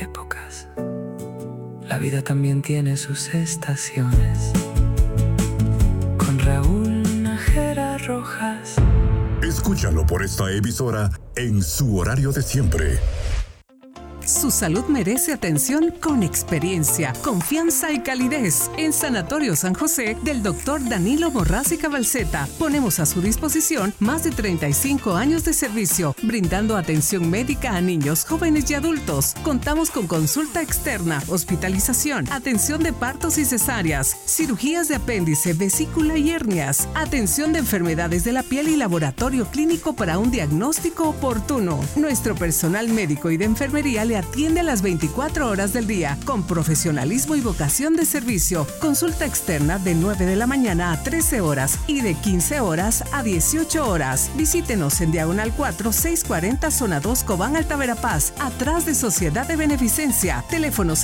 épocas. La vida también tiene sus estaciones. Con Raúl Nájera Rojas. Escúchalo por esta emisora en su horario de siempre. Su salud merece atención con experiencia, confianza y calidez. En Sanatorio San José del Dr. Danilo Morraz y Cabalceta ponemos a su disposición más de 35 años de servicio, brindando atención médica a niños, jóvenes y adultos. Contamos con consulta externa, hospitalización, atención de partos y cesáreas, cirugías de apéndice, vesícula y hernias, atención de enfermedades de la piel y laboratorio clínico para un diagnóstico oportuno. Nuestro personal médico y de enfermería le atiende a las 24 horas del día con profesionalismo y vocación de servicio. Consulta externa de 9 de la mañana a 13 horas y de 15 horas a 18 horas. Visítenos en Diagonal 4, 640 Zona 2 Cobán, Alta Verapaz, atrás de Sociedad de Beneficencia. Teléfono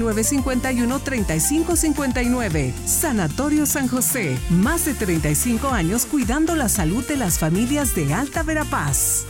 7951-3559. Sanatorio San José. Más de 35 años cuidando la salud de las familias de Alta Verapaz.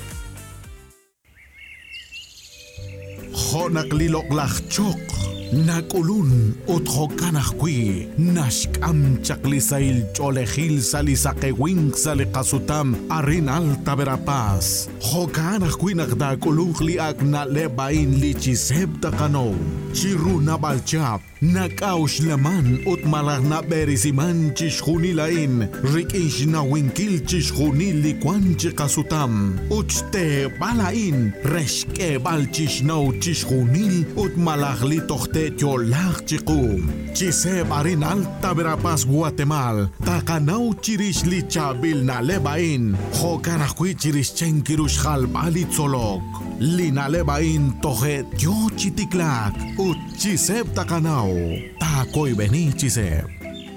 Honak lilok lachok, nakulun uthokanahkui, nashkam chaklisail cholehil salisakewing salikasutam arin Alta Verapaz. Hokanahkui nakdakulung liak na lebain lichiseb takano, chiruna balchap. Nakaush laman ut malah na berisiman chishunilain rikish na winkil chishunili kwanchi kasutam uchte balain reshke balchish no chishunil ut malah li tohte cholach chikum chise barin Alta Verapaz Guatemala takanau chirish li chabil na lebain hokanakui chirish chenkirush halbali tzolok Lina lebain tohet yo chitiklak ut chiseb takanao takoy beni chiseb.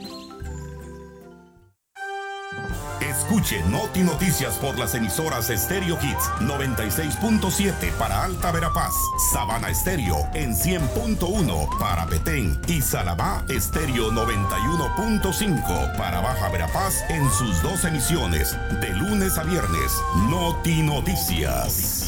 Escuche Noti Noticias por las emisoras Stereo Hits 96.7 para Alta Verapaz, Sabana Estéreo en 100.1 para Petén y Salabá Estéreo 91.5 para Baja Verapaz en sus dos emisiones de lunes a viernes. Noti Noticias.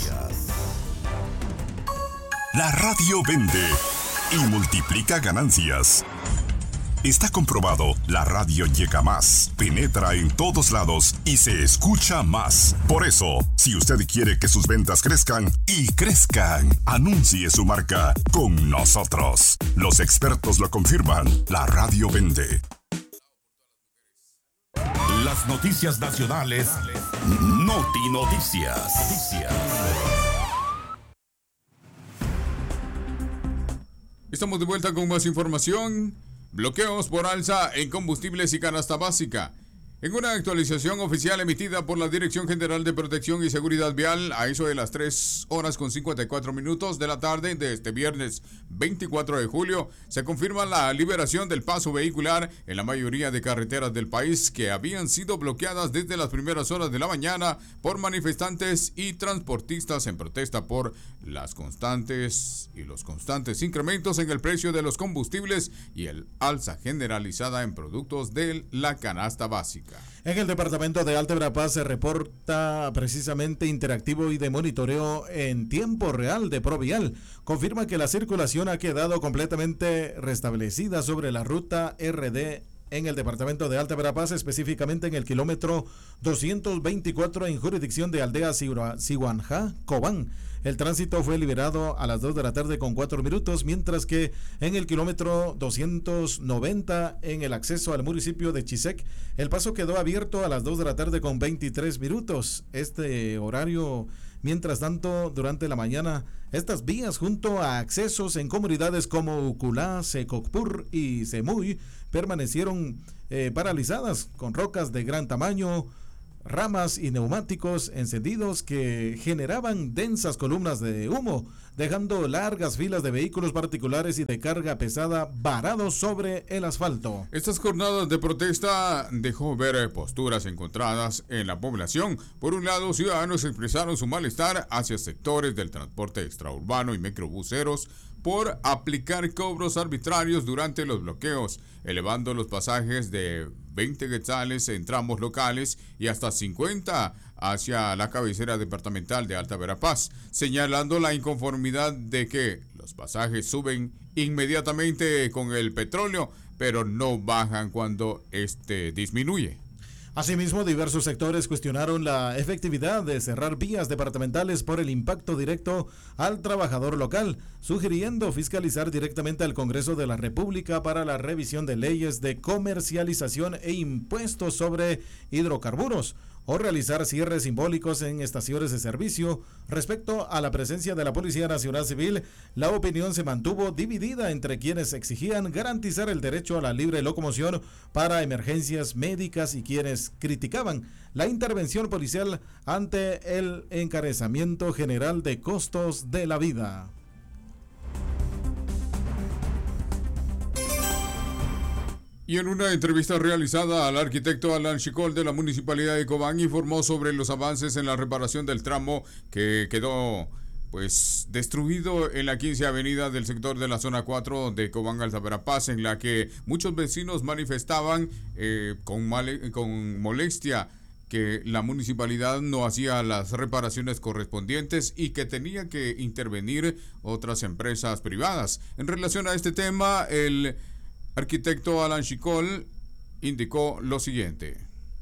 La radio vende y multiplica ganancias. Está comprobado, la radio llega más, penetra en todos lados y se escucha más. Por eso, si usted quiere que sus ventas crezcan y crezcan, anuncie su marca con nosotros. Los expertos lo confirman, la radio vende. Las noticias nacionales, Noti Noticias. Estamos de vuelta con más información. Bloqueos por alza en combustibles y canasta básica. En una actualización oficial emitida por la Dirección General de Protección y Seguridad Vial a eso de las 3:54 de la tarde de este viernes 24 de julio, se confirma la liberación del paso vehicular en la mayoría de carreteras del país que habían sido bloqueadas desde las primeras horas de la mañana por manifestantes y transportistas en protesta por los constantes incrementos en el precio de los combustibles y el alza generalizada en productos de la canasta básica. En el departamento de Alta Verapaz se reporta precisamente interactivo y de monitoreo en tiempo real de Provial. Confirma que la circulación ha quedado completamente restablecida sobre la ruta RD en el departamento de Alta Verapaz, específicamente en el kilómetro 224 en jurisdicción de Aldea Siguanjá, Cobán. El tránsito fue liberado a las 2 de la tarde con 4 minutos, mientras que en el kilómetro 290 en el acceso al municipio de Chisec, el paso quedó abierto a las 2 de la tarde con 23 minutos. Este horario, mientras tanto, durante la mañana, estas vías junto a accesos en comunidades como Uculá, Secocpur y Semuy permanecieron paralizadas con rocas de gran tamaño, ramas y neumáticos encendidos que generaban densas columnas de humo, dejando largas filas de vehículos particulares y de carga pesada varados sobre el asfalto. Estas jornadas de protesta dejó ver posturas encontradas en la población. Por un lado, ciudadanos expresaron su malestar hacia sectores del transporte extraurbano y microbuseros por aplicar cobros arbitrarios durante los bloqueos, elevando los pasajes de 20 quetzales en tramos locales y hasta 50 hacia la cabecera departamental de Alta Verapaz, señalando la inconformidad de que Los pasajes suben inmediatamente con el petróleo, pero no bajan cuando este disminuye. Asimismo, diversos sectores cuestionaron la efectividad de cerrar vías departamentales por el impacto directo al trabajador local, sugiriendo fiscalizar directamente al Congreso de la República para la revisión de leyes de comercialización e impuestos sobre hidrocarburos, o realizar cierres simbólicos en estaciones de servicio. Respecto a la presencia de la Policía Nacional Civil, la opinión se mantuvo dividida entre quienes exigían garantizar el derecho a la libre locomoción para emergencias médicas y quienes criticaban la intervención policial ante el encarecimiento general de costos de la vida. Y en una entrevista realizada al arquitecto Alan Chicol de la Municipalidad de Cobán, informó sobre los avances en la reparación del tramo que quedó destruido en la 15 Avenida del sector de la zona 4 de Cobán Alta Verapaz, en la que muchos vecinos manifestaban con molestia que la municipalidad no hacía las reparaciones correspondientes y que tenía que intervenir otras empresas privadas. En relación a este tema, el arquitecto Alan Chicol indicó lo siguiente.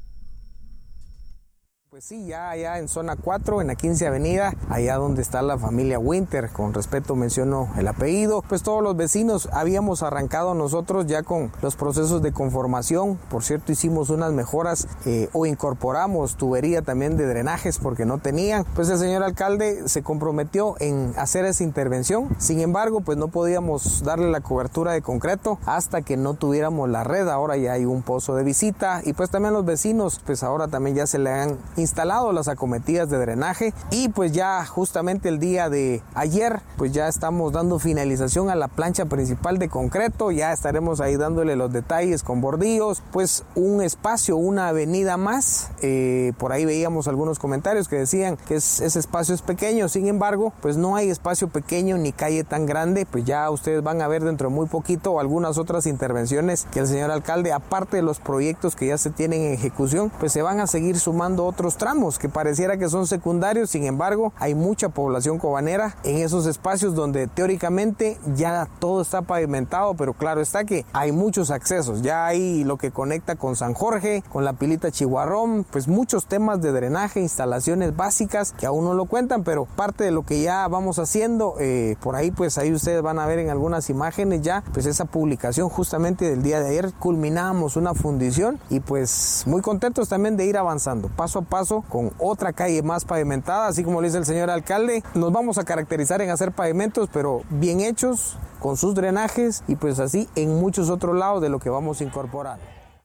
Pues sí, ya allá en zona 4, en la 15 Avenida, allá donde está la familia Winter, con respeto menciono el apellido, pues todos los vecinos habíamos arrancado nosotros ya con los procesos de conformación. Por cierto, hicimos unas mejoras o incorporamos tubería también de drenajes porque no tenían. Pues el señor alcalde se comprometió en hacer esa intervención. Sin embargo, pues no podíamos darle la cobertura de concreto hasta que no tuviéramos la red. Ahora ya hay un pozo de visita y pues también los vecinos, pues ahora también ya se le han instalado las acometidas de drenaje y pues ya justamente el día de ayer pues ya estamos dando finalización a la plancha principal de concreto. Ya estaremos ahí dándole los detalles con bordillos, pues un espacio, una avenida más. Por ahí veíamos algunos comentarios que decían que ese espacio es pequeño. Sin embargo, pues no hay espacio pequeño ni calle tan grande. Pues ya ustedes van a ver dentro de muy poquito algunas otras intervenciones que el señor alcalde, aparte de los proyectos que ya se tienen en ejecución, pues se van a seguir sumando otros tramos que pareciera que son secundarios. Sin embargo, hay mucha población cobanera en esos espacios donde teóricamente ya todo está pavimentado, pero claro está que hay muchos accesos. Ya hay lo que conecta con San Jorge, con la Pilita Chihuarrón, pues muchos temas de drenaje, instalaciones básicas que aún no lo cuentan, pero parte de lo que ya vamos haciendo, por ahí pues ahí ustedes van a ver en algunas imágenes ya, pues esa publicación justamente del día de ayer, culminamos una fundición y pues muy contentos también de ir avanzando paso a paso con otra calle más pavimentada. Así como le dice el señor alcalde, nos vamos a caracterizar en hacer pavimentos pero bien hechos, con sus drenajes y pues así en muchos otros lados de lo que vamos a incorporar.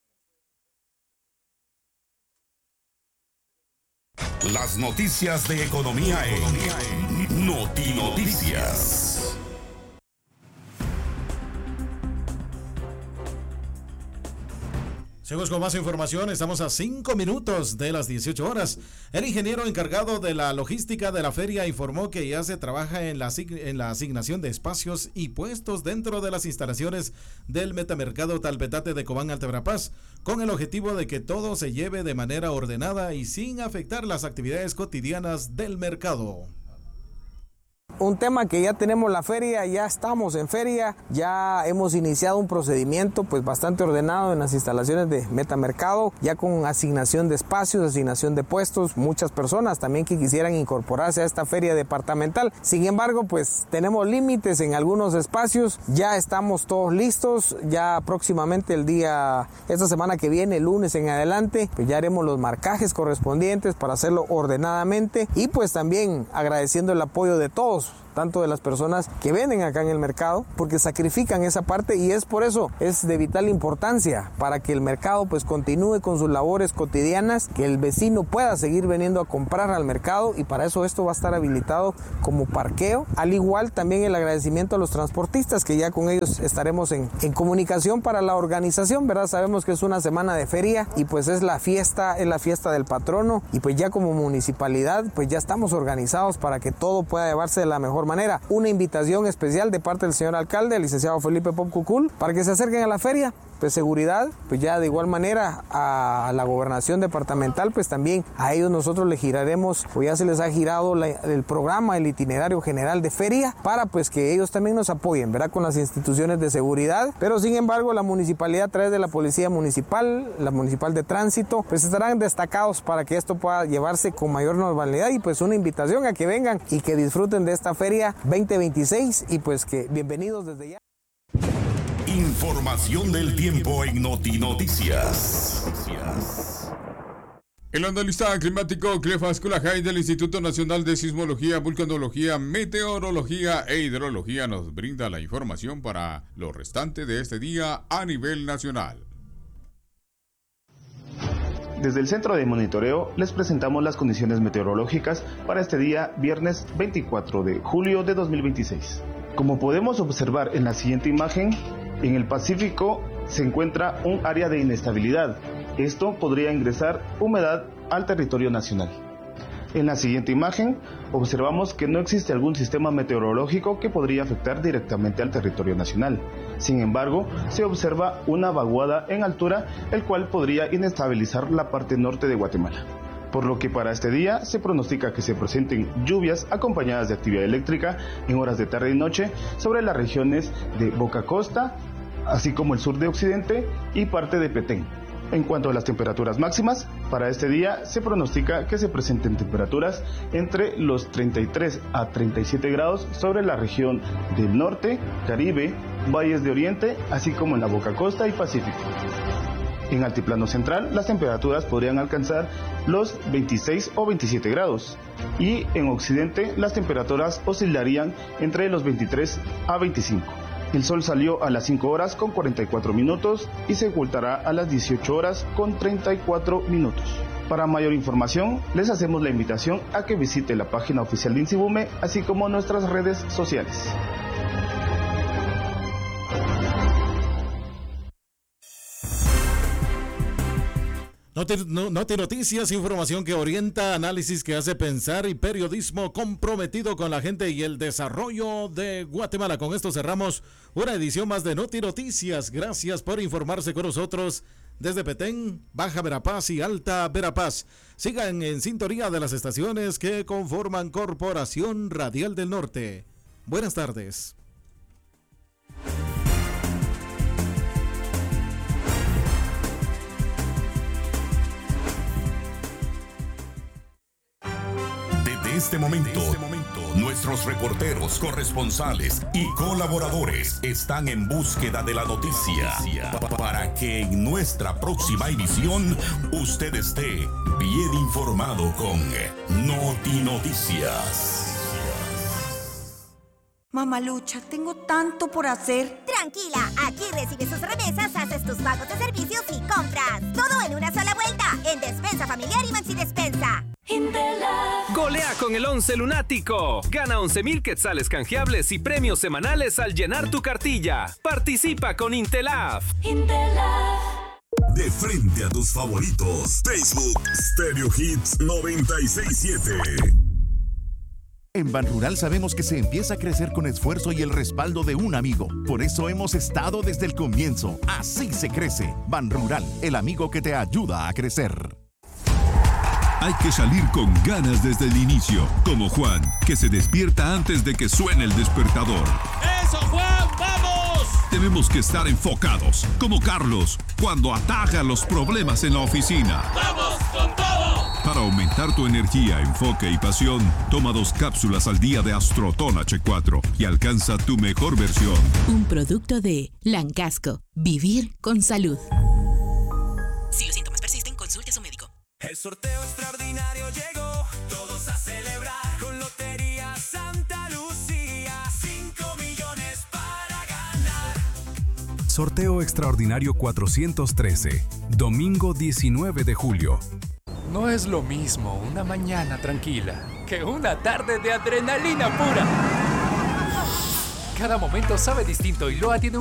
Las noticias de economía en Notinoticias. Seguimos con más información, estamos a 5 minutos de las 18 horas. El ingeniero encargado de la logística de la feria informó que ya se trabaja en la asignación de espacios y puestos dentro de las instalaciones del Metamercado Talpetate de Cobán Alta Verapaz, con el objetivo de que todo se lleve de manera ordenada y sin afectar las actividades cotidianas del mercado. Un tema que ya tenemos la feria, ya estamos en feria, ya hemos iniciado un procedimiento pues bastante ordenado en las instalaciones de Metamercado, ya con asignación de espacios, asignación de puestos, muchas personas también que quisieran incorporarse a esta feria departamental. Sin embargo, pues tenemos límites en algunos espacios, ya estamos todos listos, ya próximamente esta semana que viene, el lunes en adelante, pues ya haremos los marcajes correspondientes para hacerlo ordenadamente y pues también agradeciendo el apoyo de todos, tanto de las personas que venden acá en el mercado, porque sacrifican esa parte y es por eso, es de vital importancia para que el mercado pues continúe con sus labores cotidianas, que el vecino pueda seguir viniendo a comprar al mercado y para eso esto va a estar habilitado como parqueo. Al igual también el agradecimiento a los transportistas, que ya con ellos estaremos en comunicación para la organización, ¿verdad? Sabemos que es una semana de feria y pues es la fiesta del patrono y pues ya como municipalidad pues ya estamos organizados para que todo pueda llevarse de la mejor manera. Una invitación especial de parte del señor alcalde, el licenciado Felipe Pop Cucul, para que se acerquen a la feria pues seguridad, pues ya de igual manera a la gobernación departamental, pues también a ellos nosotros les giraremos, o ya se les ha girado el programa, el itinerario general de feria, para pues que ellos también nos apoyen, ¿verdad? Con las instituciones de seguridad, pero sin embargo la municipalidad a través de la policía municipal, la municipal de tránsito, pues estarán destacados para que esto pueda llevarse con mayor normalidad, y pues una invitación a que vengan y que disfruten de esta feria 2026, y pues que bienvenidos desde ya. Información del tiempo en Noti Noticias. El analista climático Clefas Culajay del Instituto Nacional de Sismología, Vulcanología, Meteorología e Hidrología nos brinda la información para lo restante de este día a nivel nacional. Desde el Centro de Monitoreo les presentamos las condiciones meteorológicas para este día, viernes 24 de julio de 2026. Como podemos observar en la siguiente imagen, en el Pacífico se encuentra un área de inestabilidad. Esto podría ingresar humedad al territorio nacional. En la siguiente imagen observamos que no existe algún sistema meteorológico que podría afectar directamente al territorio nacional. Sin embargo, se observa una vaguada en altura, el cual podría inestabilizar la parte norte de Guatemala. Por lo que para este día se pronostica que se presenten lluvias acompañadas de actividad eléctrica en horas de tarde y noche sobre las regiones de Boca Costa, así como el sur de Occidente y parte de Petén. En cuanto a las temperaturas máximas, para este día se pronostica que se presenten temperaturas entre los 33 a 37 grados sobre la región del norte, Caribe, valles de Oriente, así como en la Boca Costa y Pacífico. En Altiplano Central, las temperaturas podrían alcanzar los 26 o 27 grados. Y en Occidente, las temperaturas oscilarían entre los 23 a 25. El sol salió a las 5 horas con 44 minutos y se ocultará a las 18 horas con 34 minutos. Para mayor información, les hacemos la invitación a que visite la página oficial de INSIBUME, así como nuestras redes sociales. Noti Noticias, información que orienta, análisis que hace pensar y periodismo comprometido con la gente y el desarrollo de Guatemala. Con esto cerramos una edición más de Noti Noticias. Gracias por informarse con nosotros desde Petén, Baja Verapaz y Alta Verapaz. Sigan en sintonía de las estaciones que conforman Corporación Radial del Norte. Buenas tardes. Desde este momento, nuestros reporteros, corresponsales y colaboradores están en búsqueda de la noticia para que en nuestra próxima emisión usted esté bien informado con Noti Noticias. Mamalucha, tengo tanto por hacer. Tranquila, aquí recibes tus remesas, haces tus pagos de servicios y compras. Todo en una sola vuelta, en Despensa Familiar y Maxi Despensa. Golea con el 11 lunático. Gana 11,000 quetzales canjeables y premios semanales al llenar tu cartilla. Participa con Intelaf. De frente a tus favoritos. Facebook, Stereo Hits 96.7. En Banrural sabemos que se empieza a crecer con esfuerzo y el respaldo de un amigo. Por eso hemos estado desde el comienzo. Así se crece. Banrural, el amigo que te ayuda a crecer. Hay que salir con ganas desde el inicio, como Juan, que se despierta antes de que suene el despertador. ¡Eso, Juan! ¡Vamos! Tenemos que estar enfocados, como Carlos, cuando ataja los problemas en la oficina. ¡Vamos con todo! Para aumentar tu energía, enfoque y pasión, toma 2 cápsulas al día de Astroton H4 y alcanza tu mejor versión. Un producto de Lancasco. Vivir con salud. Si los síntomas persisten, consulte a su médico. El sorteo extraordinario llegó, todos a celebrar con Lotería Santa Lucía, 5 millones para ganar. Sorteo extraordinario 413, domingo 19 de julio. No es lo mismo una mañana tranquila que una tarde de adrenalina pura. Cada momento sabe distinto y Loa tiene